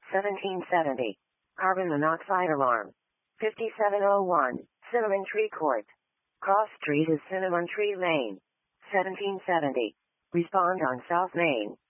1770. Carbon monoxide alarm. 5701. Cinnamon Tree Court. Cross Street is Cinnamon Tree Lane. 1770. Respond on South Main.